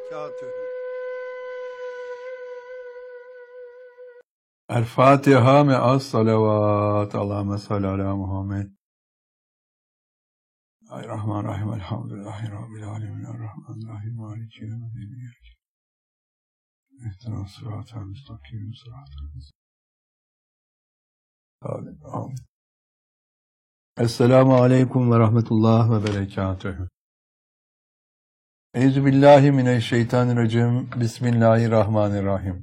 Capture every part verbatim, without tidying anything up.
وبركاته. الفاتحة مع الصلوات. اللهم صل على محمد. الرحمن الرحيم الحمد لله رب العالمين الرحمن الرحيم مالك يوم الدين اهدنا الصراط المستقيم صراط المستقيم. Esselamu Aleyküm ve Rahmetullah ve Berekatühü. Euzubillahimineşşeytanirracim. Bismillahirrahmanirrahim.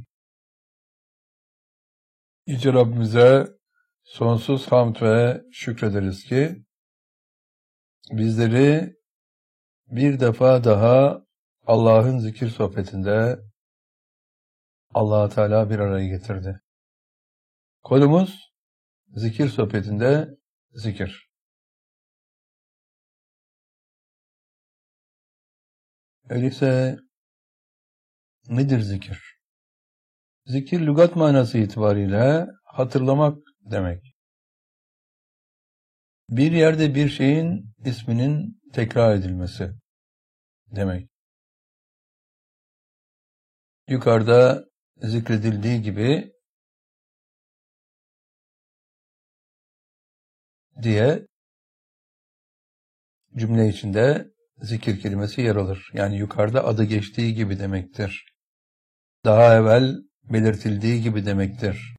Yüce Rabbimize sonsuz hamd ve şükrederiz ki bizleri bir defa daha Allah'ın zikir sohbetinde Allah-u Teala bir araya getirdi. Konumuz zikir sohbetinde zikir. Öyleyse nedir zikir? Zikir lügat manası itibariyle hatırlamak demek. Bir yerde bir şeyin isminin tekrar edilmesi demek. Yukarıda zikredildiği gibi diye cümle içinde zikir kelimesi yer alır. Yani yukarıda adı geçtiği gibi demektir. Daha evvel belirtildiği gibi demektir.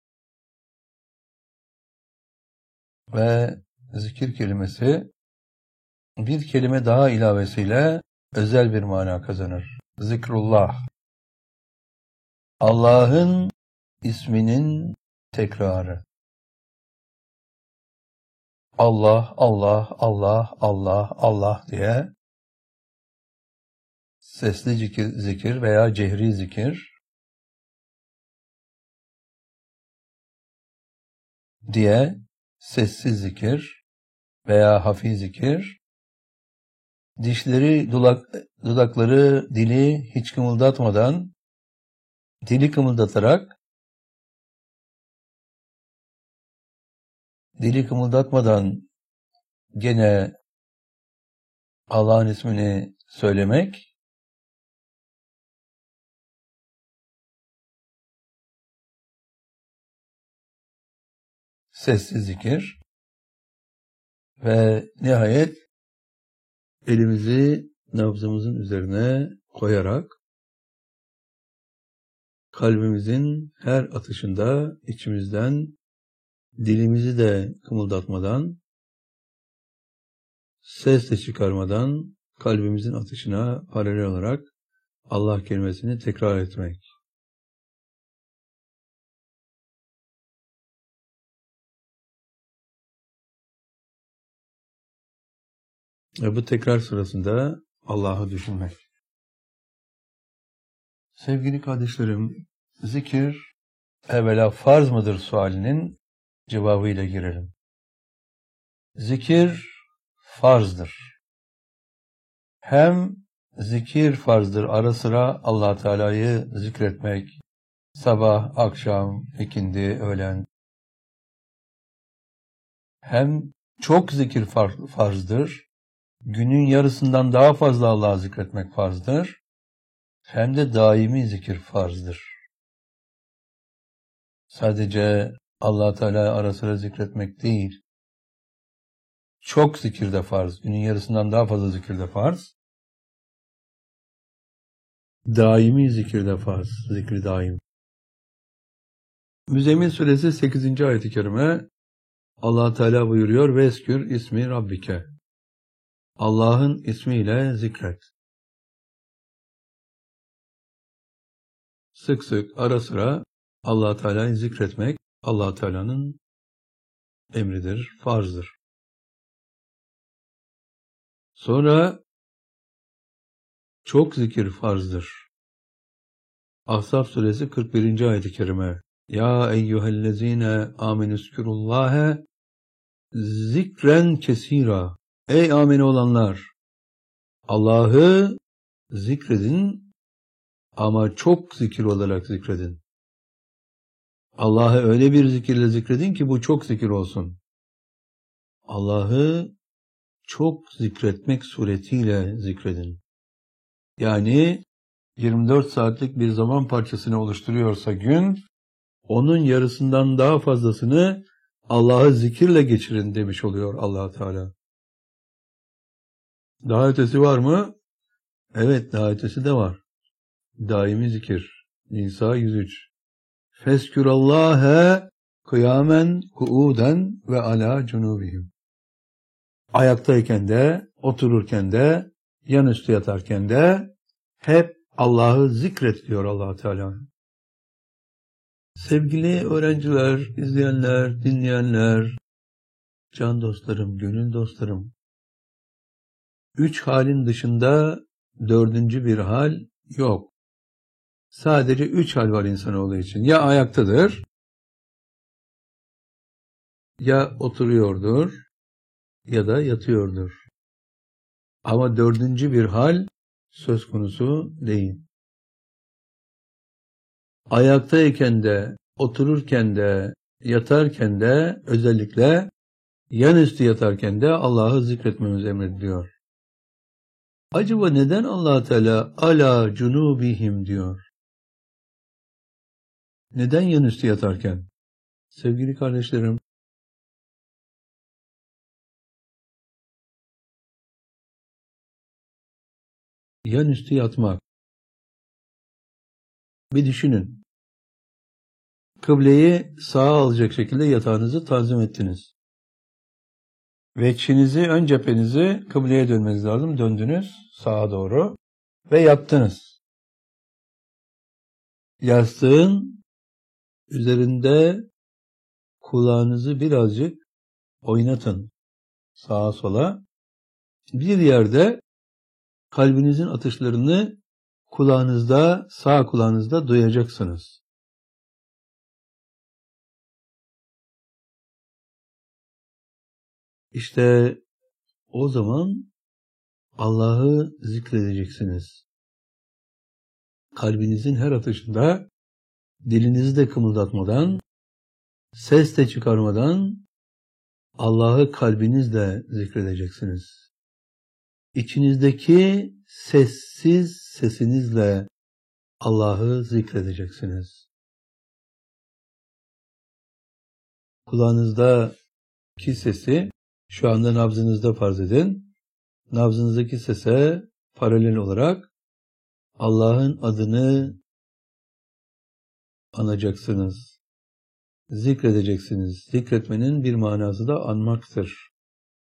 Ve zikir kelimesi bir kelime daha ilavesiyle özel bir mana kazanır. Zikrullah. Allah'ın isminin tekrarı. Allah, Allah, Allah, Allah, Allah diye sesli zikir, zikir veya cehri zikir diye sessiz zikir veya hafif zikir, dişleri, dudak, dudakları, dili hiç kımıldatmadan, dili kımıldatarak, dili kımıldatmadan gene Allah'ın ismini söylemek, sessiz zikir ve nihayet elimizi nabzımızın üzerine koyarak kalbimizin her atışında içimizden dilimizi de kımıldatmadan, ses de çıkarmadan kalbimizin atışına paralel olarak Allah kelimesini tekrar etmek. Ve bu tekrar sırasında Allah'ı düşünmek. Sevgili kardeşlerim, zikir evvela farz mıdır sualinin cevabıyla girelim. Zikir farzdır. Hem zikir farzdır, ara sıra Allah Teala'yı zikretmek, sabah, akşam, ikindi, öğlen. Hem çok zikir farzdır, günün yarısından daha fazla Allah'ı zikretmek farzdır. Hem de daimi zikir farzdır. Sadece Allah Teala ara sıra zikretmek değil, çok zikir de farz, günün yarısından daha fazla zikir de farz. Daimi zikir de farz, zikri daim. Müzzemmil suresi sekizinci ayet-i kerime Allah Teala buyuruyor: "Veskür ismi Rabbike." Allah'ın ismiyle zikret. Sık sık ara sıra Allah Teala'yı zikretmek Allah Teala'nın emridir, farzdır. Sonra çok zikir farzdır. Ahzab suresi kırk birinci ayet-i kerime. Ya eyyühellezine amenüskürullâhe zikren kesira. Ey amin olanlar! Allah'ı zikredin ama çok zikir olarak zikredin. Allah'ı öyle bir zikirle zikredin ki bu çok zikir olsun. Allah'ı çok zikretmek suretiyle zikredin. Yani yirmi dört saatlik bir zaman parçasını oluşturuyorsa gün, onun yarısından daha fazlasını Allah'ı zikirle geçirin demiş oluyor Allah Teala. Daha ötesi var mı? Evet, daha ötesi de var. Daimi zikir. Nisa yüz üç. Feskürallâhe kıyamen kuuden ve ala cunubihim. Ayaktayken de, otururken de, yanüstü yatarken de hep Allah'ı zikret diyor Allah Teala. Sevgili öğrenciler, izleyenler, dinleyenler, can dostlarım, gönül dostlarım, üç halin dışında dördüncü bir hal yok. Sadece üç hal var insanoğlu için. Ya ayaktadır, ya oturuyordur, ya da yatıyordur. Ama dördüncü bir hal söz konusu değil. Ayaktayken de, otururken de, yatarken de, özellikle yanüstü yatarken de Allah'ı zikretmemiz emrediliyor. Acaba neden Allah Teala ala cunubihim diyor? Neden yanüstü yatarken? Sevgili kardeşlerim, yanüstü yatmak. Bir düşünün. Kıbleyi sağa alacak şekilde yatağınızı tanzim ettiniz. Vekşinizi, ön cephenizi kıbleye dönmeniz lazım. Döndünüz sağa doğru ve yattınız. Yastığın üzerinde kulağınızı birazcık oynatın sağa sola. Bir yerde kalbinizin atışlarını kulağınızda, sağ kulağınızda duyacaksınız. İşte o zaman Allah'ı zikredeceksiniz. Kalbinizin her atışında dilinizi de kımıldatmadan, ses de çıkarmadan Allah'ı kalbinizle zikredeceksiniz. İçinizdeki sessiz sesinizle Allah'ı zikredeceksiniz. Kulağınızdaki sesi şu anda nabzınızda farz edin. Nabzınızdaki sese paralel olarak Allah'ın adını anacaksınız. Zikredeceksiniz. Zikretmenin bir manası da anmaktır.